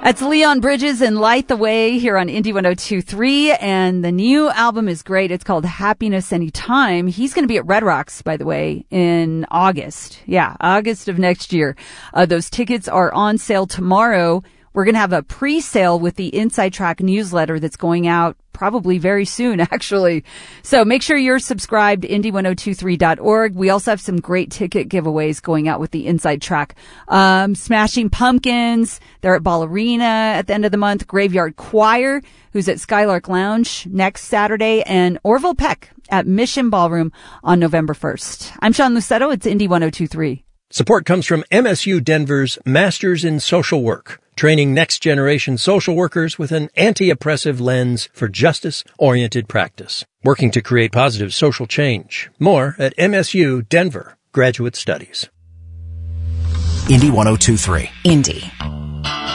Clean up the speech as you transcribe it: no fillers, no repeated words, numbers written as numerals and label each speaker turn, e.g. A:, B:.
A: That's Leon Bridges and Light the Way here on Indie 102.3. And the new album is great. It's called Happiness Anytime. He's going to be at Red Rocks, by the way, in August. Yeah, August of next year. Those tickets are on sale tomorrow. We're going to have a pre-sale with the Inside Track newsletter that's going out probably very soon, actually. So make sure you're subscribed, indie1023.org. We also have some great ticket giveaways going out with the Inside Track. Smashing Pumpkins, they're at Ball Arena at the end of the month. Graveyard Choir, who's at Skylark Lounge next Saturday, and Orville Peck at Mission Ballroom on November 1st. I'm Sean Lucetto. It's Indie 102.3.
B: Support comes from MSU Denver's Masters in Social Work, training next-generation social workers with an anti-oppressive lens for justice-oriented practice, working to create positive social change. More at MSU Denver Graduate Studies.
C: Indie 102.3.
D: Indie